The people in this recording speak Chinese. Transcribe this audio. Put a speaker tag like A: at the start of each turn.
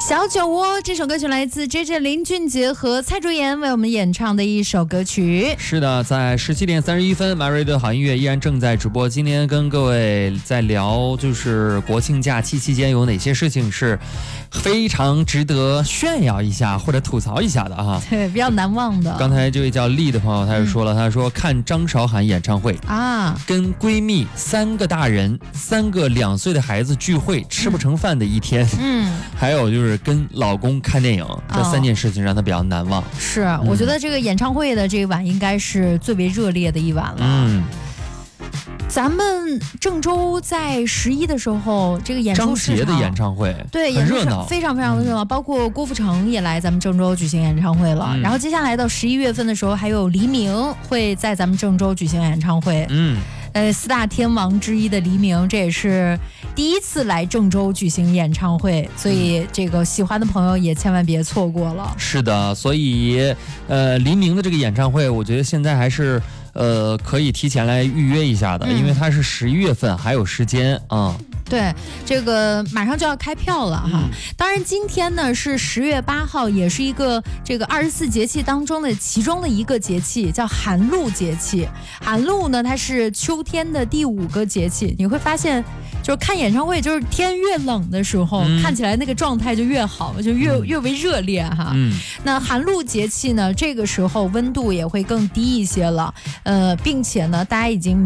A: 小酒窝这首歌曲来自 JJ 林俊杰和蔡卓妍为我们演唱的一首歌曲。
B: 是的，在17点31分 ，MyRadio 的好音乐依然正在直播。今天跟各位在聊，就是国庆假期期间有哪些事情是非常值得炫耀一下或者吐槽一下的哈。
A: 对，比较难忘的。
B: 刚才这位叫丽的朋友，他就说了，他说看张韶涵演唱会
A: 啊，
B: 跟闺蜜3个大人、3个2岁的孩子聚会，吃不成饭的一天。还有就是跟老公看电影，这3件事情让他比较难忘。
A: 是，我觉得这个演唱会的这一晚应该是最为热烈的一晚了。咱们郑州在11的时候，这个演出市场，
B: 张杰的演唱会，
A: 对，
B: 很热闹，
A: 非常非常的热闹。包括郭富城也来咱们郑州举行演唱会了。然后接下来到11月份的时候，还有黎明会在咱们郑州举行演唱会。4大天王之一的黎明，这也是第一次来郑州举行演唱会，所以这个喜欢的朋友也千万别错过了。
B: 是的，所以黎明的这个演唱会，我觉得现在还是可以提前来预约一下的，因为它是11月份，还有时间啊。
A: 对，这个马上就要开票了哈。当然，今天呢是10月8号，也是一个这个24节气当中的其中的一个节气，叫寒露节气。寒露呢，它是秋天的第5个节气。你会发现，就是看演唱会，就是天越冷的时候，看起来那个状态就越好，就越为热烈哈。那寒露节气呢，这个时候温度也会更低一些了，并且呢，大家已经